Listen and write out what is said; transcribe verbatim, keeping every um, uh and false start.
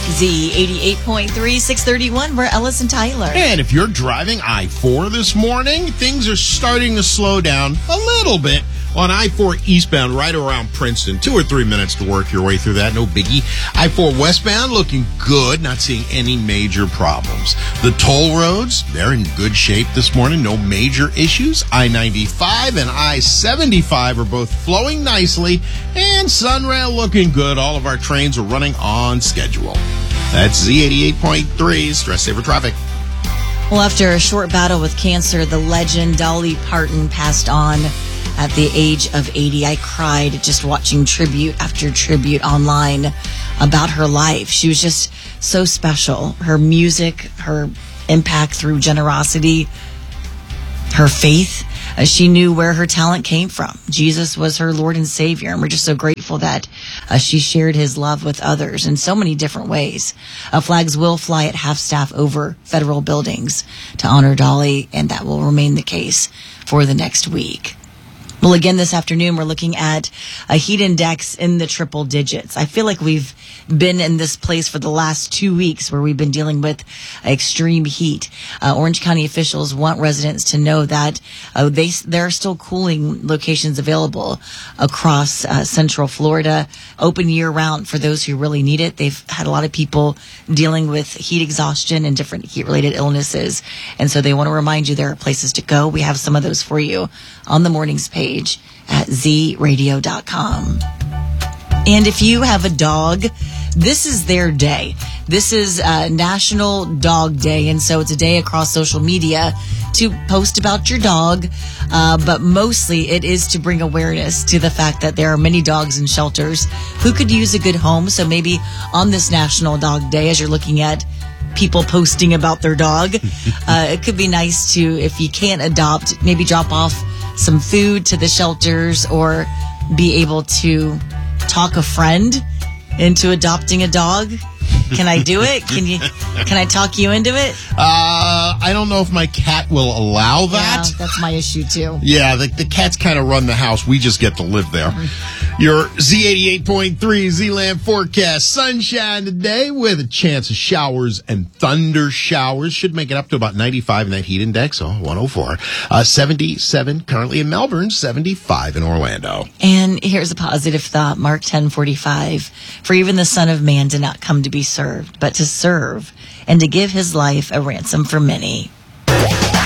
Z eighty-eight point three, six thirty-one. We're Ellis and Tyler. And if you're driving I four this morning, things are starting to slow down a little bit on I four eastbound right around Princeton. Two or three minutes to work your way through that. No biggie. I four westbound looking good. Not seeing any major problems. The toll roads, they're in good shape this morning. No major issues. I ninety-five and I seventy-five are both flowing nicely. And Sunrail looking good. All of our trains are running on schedule. That's Z eighty-eight point three, Stress Saver Traffic. Well, after a short battle with cancer, the legend Dolly Parton passed on at the age of eighty. I cried just watching tribute after tribute online about her life. She was just so special. Her music, her impact through generosity, her faith. Uh, she knew where her talent came from. Jesus was her Lord and Savior, and we're just so grateful that uh, she shared his love with others in so many different ways. Uh, flags will fly at half-staff over federal buildings to honor Dolly, and that will remain the case for the next week. Well, again, this afternoon, we're looking at a heat index in the triple digits. I feel like we've been in this place for the last two weeks where we've been dealing with extreme heat. Uh, Orange County officials want residents to know that uh, they there are still cooling locations available across uh, Central Florida, open year-round for those who really need it. They've had a lot of people dealing with heat exhaustion and different heat-related illnesses, and so they want to remind you there are places to go. We have some of those for you on the morning's page at z radio dot com. And if you have a dog, this is their day. This is uh, National Dog Day, and so it's a day across social media to post about your dog, uh, but mostly it is to bring awareness to the fact that there are many dogs in shelters who could use a good home. So maybe on this National Dog Day, as you're looking at people posting about their dog, uh, it could be nice to, if you can't adopt, maybe drop off some food to the shelters or be able to talk a friend into adopting a dog. Can I do it? Can you? Can I talk you into it? Uh, I don't know if my cat will allow that. Yeah, that's my issue too. Yeah, the, the cats kind of run the house. We just get to live there. Mm-hmm. Your Z eighty-eight point three Z-Land forecast. Sunshine today with a chance of showers and thunder showers. Should make it up to about ninety-five in that heat index. Oh, one oh four. Uh, seventy-seven currently in Melbourne. seventy-five in Orlando. And here's a positive thought. Mark ten forty-five. For even the Son of Man did not come to be served, but to serve and to give his life a ransom for many.